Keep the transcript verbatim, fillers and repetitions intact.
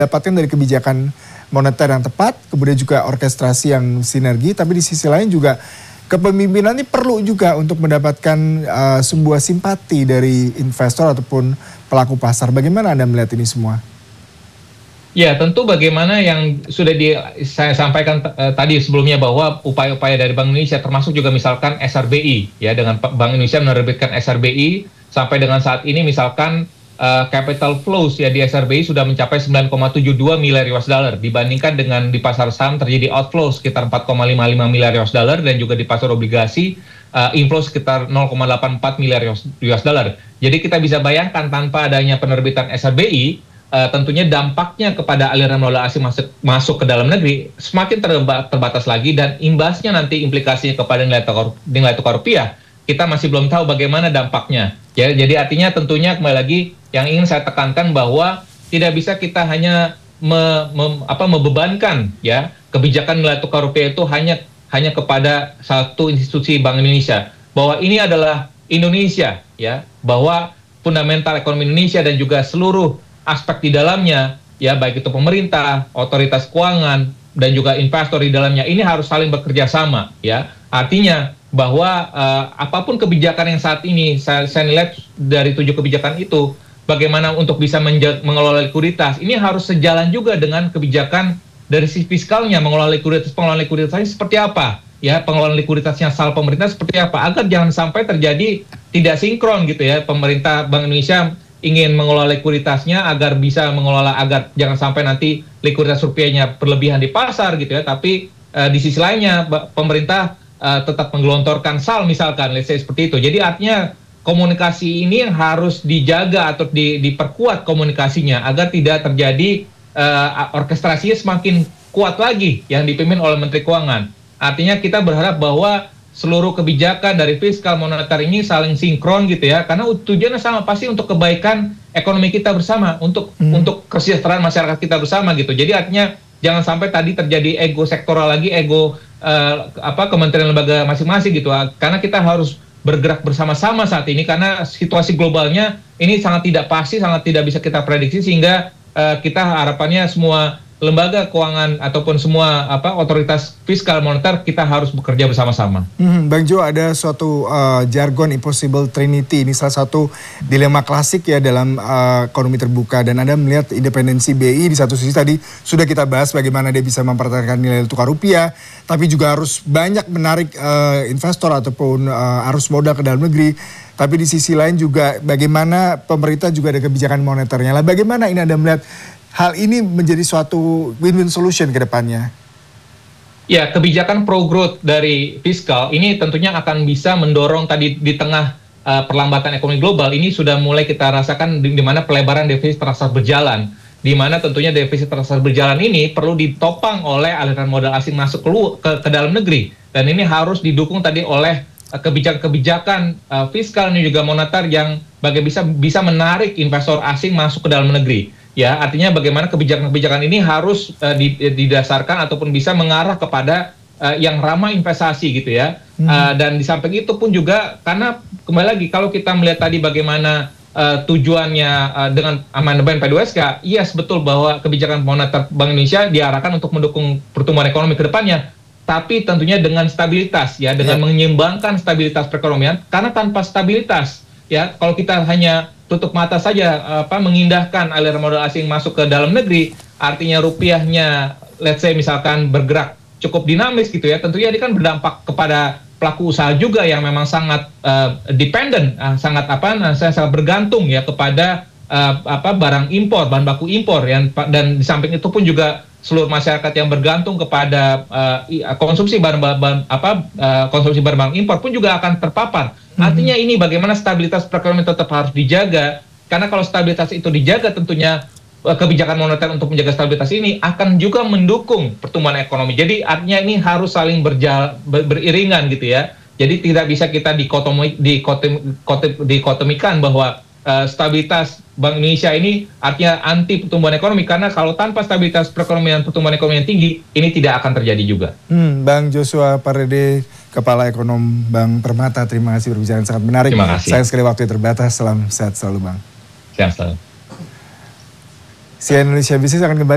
dapatkan dari kebijakan moneter yang tepat, kemudian juga orkestrasi yang sinergi, tapi di sisi lain juga kepemimpinan ini perlu juga untuk mendapatkan uh, sebuah simpati dari investor ataupun pelaku pasar. Bagaimana Anda melihat ini semua? Ya, tentu bagaimana yang sudah di, saya sampaikan uh, tadi sebelumnya bahwa upaya-upaya dari Bank Indonesia termasuk juga misalkan S R B I, ya dengan Bank Indonesia menerbitkan S R B I sampai dengan saat ini misalkan uh, capital flows ya di S R B I sudah mencapai sembilan koma tujuh dua miliar U S dollar dibandingkan dengan di pasar saham terjadi outflow sekitar empat koma lima lima miliar U S dollar dan juga di pasar obligasi uh, inflow sekitar nol koma delapan empat miliar U S dollar. Jadi kita bisa bayangkan tanpa adanya penerbitan S R B I Uh, tentunya dampaknya kepada aliran modal asing masuk, masuk ke dalam negeri semakin terba, terbatas lagi dan imbasnya nanti implikasinya kepada nilai tukar, nilai tukar rupiah kita masih belum tahu bagaimana dampaknya. Ya, jadi artinya tentunya kembali lagi yang ingin saya tekankan bahwa tidak bisa kita hanya me, me, apa, membebankan ya kebijakan nilai tukar rupiah itu hanya hanya kepada satu institusi Bank Indonesia, bahwa ini adalah Indonesia ya, bahwa fundamental ekonomi Indonesia dan juga seluruh aspek di dalamnya, ya baik itu pemerintah, otoritas keuangan, dan juga investor di dalamnya, ini harus saling bekerja sama, ya. Artinya bahwa uh, apapun kebijakan yang saat ini, saya, saya lihat dari tujuh kebijakan itu, bagaimana untuk bisa mengelola likuiditas, ini harus sejalan juga dengan kebijakan dari sisi fiskalnya, mengelola likuiditas, pengelolaan likuiditasnya seperti apa, ya, pengelolaan likuiditasnya asal pemerintah seperti apa, agar jangan sampai terjadi tidak sinkron gitu ya, pemerintah Bank Indonesia ingin mengelola likuiditasnya agar bisa mengelola agar jangan sampai nanti likuiditas rupiahnya berlebihan di pasar gitu ya, tapi uh, di sisi lainnya pemerintah uh, tetap menggelontorkan S A L misalkan, let's say seperti itu. Jadi artinya komunikasi ini yang harus dijaga atau di, diperkuat komunikasinya agar tidak terjadi uh, orkestrasinya semakin kuat lagi yang dipimpin oleh Menteri Keuangan. Artinya kita berharap bahwa seluruh kebijakan dari fiskal moneter ini saling sinkron gitu ya, karena tujuannya sama, pasti untuk kebaikan ekonomi kita bersama, untuk hmm. untuk kesejahteraan masyarakat kita bersama gitu. Jadi artinya jangan sampai tadi terjadi ego sektoral lagi, ego uh, apa kementerian lembaga masing-masing gitu, karena kita harus bergerak bersama-sama saat ini karena situasi globalnya ini sangat tidak pasti, sangat tidak bisa kita prediksi, sehingga uh, kita harapannya semua lembaga keuangan ataupun semua apa otoritas fiskal moneter kita harus bekerja bersama-sama. Hmm, Bang Jo, ada suatu uh, jargon impossible trinity, ini salah satu dilema klasik ya dalam uh, ekonomi terbuka, dan Anda melihat independensi B I di satu sisi tadi sudah kita bahas bagaimana dia bisa mempertahankan nilai tukar rupiah, tapi juga harus banyak menarik uh, investor ataupun uh, arus modal ke dalam negeri. Tapi di sisi lain juga bagaimana pemerintah juga ada kebijakan moneternya. Lah bagaimana ini Anda melihat hal ini menjadi suatu win-win solution ke depannya? Ya, kebijakan pro-growth dari fiskal ini tentunya akan bisa mendorong tadi di tengah uh, perlambatan ekonomi global, ini sudah mulai kita rasakan di, di mana pelebaran defisit transaksi berjalan, di mana tentunya defisit transaksi berjalan ini perlu ditopang oleh aliran modal asing masuk ke, ke, ke dalam negeri, dan ini harus didukung tadi oleh uh, kebijakan-kebijakan uh, fiskal ini juga moneter yang bagaimana bisa, bisa menarik investor asing masuk ke dalam negeri. Ya, artinya bagaimana kebijakan-kebijakan ini harus uh, didasarkan ataupun bisa mengarah kepada uh, yang ramah investasi gitu ya. Hmm. Uh, dan di samping itu pun juga karena kembali lagi kalau kita melihat tadi bagaimana uh, tujuannya uh, dengan amandemen P dua S K, yes betul bahwa kebijakan moneter Bank Indonesia diarahkan untuk mendukung pertumbuhan ekonomi ke depannya, tapi tentunya dengan stabilitas ya, dengan yeah. menyeimbangkan stabilitas perekonomian, karena tanpa stabilitas ya, kalau kita hanya tutup mata saja apa mengindahkan aliran modal asing masuk ke dalam negeri, artinya rupiahnya let's say misalkan bergerak cukup dinamis gitu ya, tentunya ini kan berdampak kepada pelaku usaha juga yang memang sangat uh, dependent, uh, sangat apa nah, saya sangat bergantung ya kepada uh, apa barang impor, bahan baku impor yang, dan di samping itu pun juga seluruh masyarakat yang bergantung kepada uh, konsumsi barang-barang apa uh, konsumsi barang impor pun juga akan terpapar. Artinya ini bagaimana stabilitas perekonomian tetap harus dijaga, karena kalau stabilitas itu dijaga tentunya kebijakan moneter untuk menjaga stabilitas ini akan juga mendukung pertumbuhan ekonomi. Jadi artinya ini harus saling berjal, ber, beriringan gitu ya. Jadi tidak bisa kita dikotomi, dikotom, dikotomikan bahwa uh, stabilitas Bank Indonesia ini artinya anti pertumbuhan ekonomi, karena kalau tanpa stabilitas perekonomian pertumbuhan ekonomi yang tinggi ini tidak akan terjadi juga. Hmm, Bang Joshua Pardede, Kepala Ekonom Bank Permata, terima kasih berbicara sangat menarik. Terima kasih. Sayang sekali waktu terbatas. Salam sehat selalu Bang. Sehat selalu. C N N Indonesia Business akan kembali.